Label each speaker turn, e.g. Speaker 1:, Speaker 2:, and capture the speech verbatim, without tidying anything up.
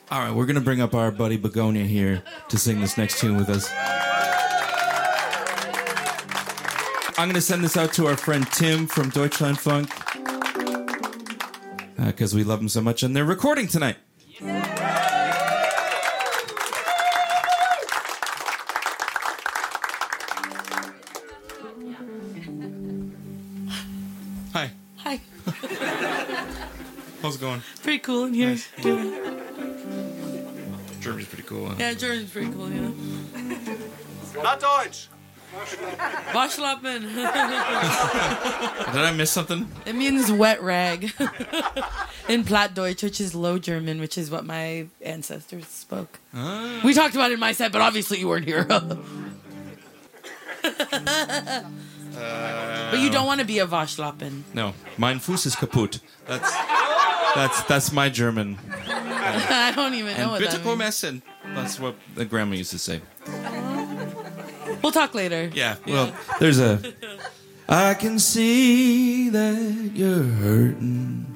Speaker 1: All right, we're going to bring up our buddy Begonia here to sing this next tune with us. I'm going to send this out to our friend Tim from Deutschlandfunk because uh, we love him so much, and they're recording tonight. Hi.
Speaker 2: Hi.
Speaker 1: How's it going?
Speaker 2: Pretty cool in here.
Speaker 1: Nice. Germany's pretty cool. Huh?
Speaker 2: Yeah, Germany's pretty cool, you know.
Speaker 3: Not Deutsch.
Speaker 2: Waschlappen.
Speaker 1: Did I miss something?
Speaker 2: It means wet rag. In Plattdeutsch, which is Low German, which is what my ancestors spoke.
Speaker 1: Uh,
Speaker 2: We talked about it in my set, but obviously you weren't here.
Speaker 1: uh,
Speaker 2: But you don't want to be a Waschlappen.
Speaker 1: No, mein Fuß ist kaputt. That's that's that's my German.
Speaker 2: I don't even know
Speaker 1: And
Speaker 2: what
Speaker 1: bitte
Speaker 2: that
Speaker 1: komm
Speaker 2: means.
Speaker 1: essen. That's what the grandma used to say.
Speaker 2: We'll talk later.
Speaker 1: Yeah, well, there's a... I can see that you're hurting.